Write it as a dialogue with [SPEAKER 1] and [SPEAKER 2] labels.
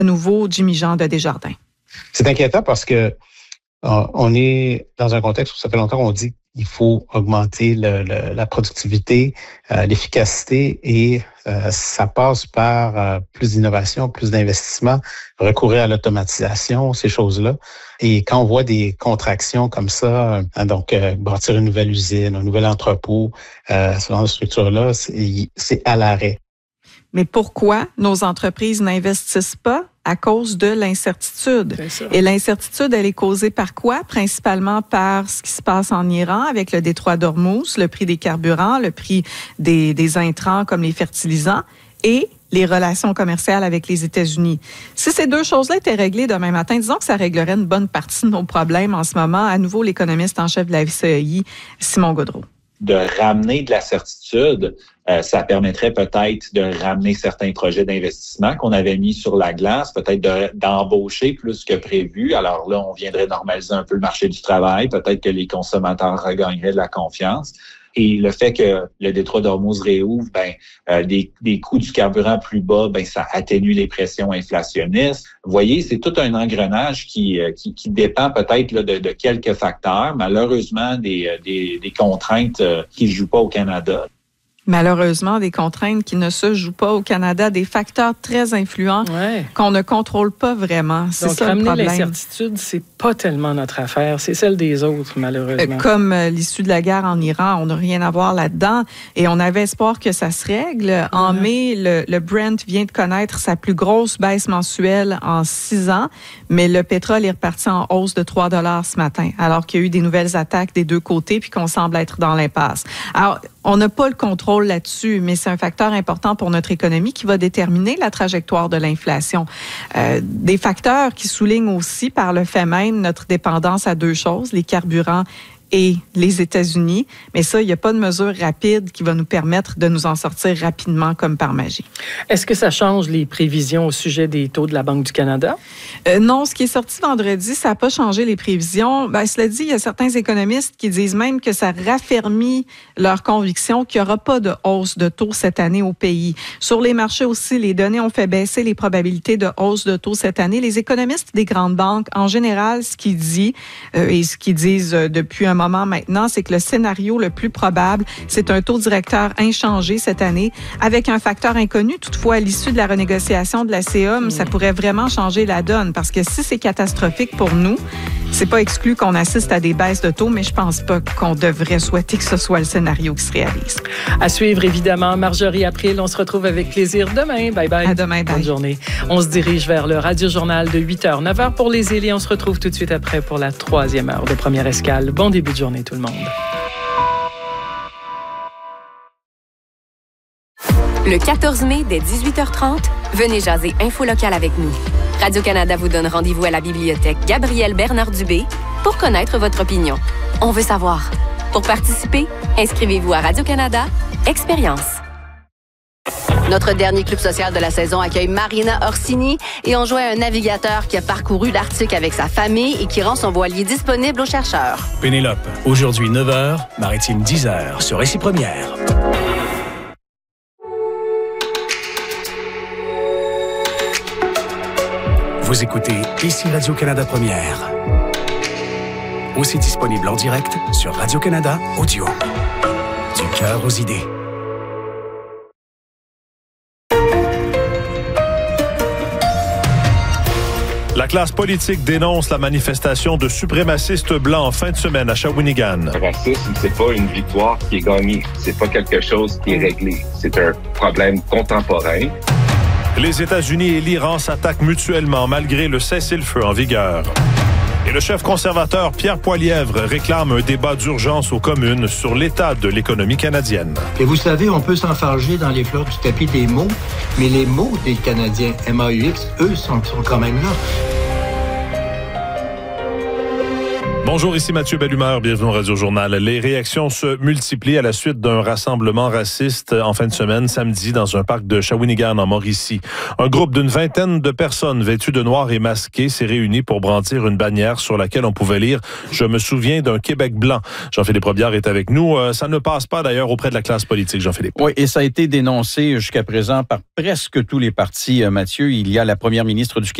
[SPEAKER 1] nouveau Jimmy Jean de Desjardins.
[SPEAKER 2] C'est inquiétant parce que on est dans un contexte où ça fait longtemps qu'on dit qu'il faut augmenter la productivité, l'efficacité et ça passe par plus d'innovation, plus d'investissement, recourir à l'automatisation, ces choses-là. Et quand on voit des contractions comme ça, donc bâtir une nouvelle usine, un nouvel entrepôt, ce genre de structure-là, c'est à l'arrêt.
[SPEAKER 1] Mais pourquoi nos entreprises n'investissent pas? À cause de l'incertitude. Et l'incertitude, elle est causée par quoi? Principalement par ce qui se passe en Iran avec le détroit d'Ormuz, le prix des carburants, le prix des intrants comme les fertilisants et les relations commerciales avec les États-Unis. Si ces deux choses-là étaient réglées demain matin, disons que ça réglerait une bonne partie de nos problèmes en ce moment. À nouveau, l'économiste en chef de la FCEI, Simon Gaudreault.
[SPEAKER 3] De ramener de la certitude, ça permettrait peut-être de ramener certains projets d'investissement qu'on avait mis sur la glace, peut-être d'embaucher plus que prévu. Alors là, on viendrait normaliser un peu le marché du travail. Peut-être que les consommateurs regagneraient de la confiance. Et le fait que le détroit d'Ormuz réouvre, des coûts du carburant plus bas, ça atténue les pressions inflationnistes. Vous voyez, c'est tout un engrenage qui dépend peut-être là, de quelques facteurs. Malheureusement, des contraintes qui ne jouent pas au Canada.
[SPEAKER 1] Malheureusement, des contraintes qui ne se jouent pas au Canada, des facteurs très influents qu'on ne contrôle pas vraiment. C'est
[SPEAKER 4] donc,
[SPEAKER 1] ça le problème.
[SPEAKER 4] Ramener l'incertitude, c'est pas tellement notre affaire, c'est celle des autres, malheureusement.
[SPEAKER 1] Comme l'issue de la guerre en Iran, on n'a rien à voir là-dedans et on avait espoir que ça se règle. En mai, le Brent vient de connaître sa plus grosse baisse mensuelle en 6 ans, mais le pétrole est reparti en hausse de 3 $ ce matin, alors qu'il y a eu des nouvelles attaques des deux côtés puis qu'on semble être dans l'impasse. Alors, on n'a pas le contrôle là-dessus, mais c'est un facteur important pour notre économie qui va déterminer la trajectoire de l'inflation. Des facteurs qui soulignent aussi par le fait même notre dépendance à deux choses, les carburants et les États-Unis. Mais ça, il n'y a pas de mesure rapide qui va nous permettre de nous en sortir rapidement comme par magie.
[SPEAKER 4] Est-ce que ça change les prévisions au sujet des taux de la Banque du Canada?
[SPEAKER 1] Non, ce qui est sorti vendredi, ça n'a pas changé les prévisions. Cela dit, il y a certains économistes qui disent même que ça raffermit leur conviction qu'il n'y aura pas de hausse de taux cette année au pays. Sur les marchés aussi, les données ont fait baisser les probabilités de hausse de taux cette année. Les économistes des grandes banques, en général, ce qu'ils disent et ce qu'ils disent depuis un moment maintenant, c'est que le scénario le plus probable, c'est un taux directeur inchangé cette année, avec un facteur inconnu. Toutefois, à l'issue de la renégociation de la CA, ça pourrait vraiment changer la donne, parce que si c'est catastrophique pour nous, c'est pas exclu qu'on assiste à des baisses de taux, mais je pense pas qu'on devrait souhaiter que ce soit le scénario qui se réalise.
[SPEAKER 4] À suivre, évidemment. Marjorie April, on se retrouve avec plaisir demain. Bye-bye.
[SPEAKER 1] À demain, bye.
[SPEAKER 4] Bonne journée. On se dirige vers le Radio-Journal de 8h, 9h pour les îles et on se retrouve tout de suite après pour la 3e heure de Première Escale. Bon début de journée, tout le monde.
[SPEAKER 5] Le 14 mai, dès 18h30, venez jaser Info locale avec nous. Radio-Canada vous donne rendez-vous à la bibliothèque Gabriel Bernard-Dubé pour connaître votre opinion. On veut savoir. Pour participer, inscrivez-vous à Radio-Canada Expérience. Notre dernier club social de la saison accueille Marina Orsini et on joue à un navigateur qui a parcouru l'Arctique avec sa famille et qui rend son voilier disponible aux chercheurs.
[SPEAKER 6] Pénélope, aujourd'hui 9h, Maritime 10h sur Récit Première. Vous écoutez ici Radio-Canada Première. Aussi disponible en direct sur Radio-Canada Audio. Du cœur aux idées.
[SPEAKER 7] La classe politique dénonce la manifestation de suprémacistes blancs en fin de semaine à Shawinigan.
[SPEAKER 8] Le racisme, c'est pas une victoire qui est gagnée. C'est pas quelque chose qui est réglé. C'est un problème contemporain.
[SPEAKER 7] Les États-Unis et l'Iran s'attaquent mutuellement malgré le cessez-le-feu en vigueur. Et le chef conservateur Pierre Poilievre réclame un débat d'urgence aux communes sur l'état de l'économie canadienne.
[SPEAKER 9] Et vous savez, on peut s'enfarger dans les fleurs du tapis des mots, mais les mots des Canadiens, MAUX, eux, sont quand même là.
[SPEAKER 7] Bonjour, ici Mathieu Bellumeur, bienvenue au Radio Journal. Les réactions se multiplient à la suite d'un rassemblement raciste en fin de semaine, samedi, dans un parc de Shawinigan, en Mauricie. Un groupe d'une vingtaine de personnes vêtues de noir et masquées s'est réuni pour brandir une bannière sur laquelle on pouvait lire « Je me souviens d'un Québec blanc ». Jean-Philippe Robillard est avec nous. Ça ne passe pas d'ailleurs auprès de la classe politique, Jean-Philippe.
[SPEAKER 10] Oui, et ça a été dénoncé jusqu'à présent par presque tous les partis, Mathieu. Il y a la première ministre du Québec,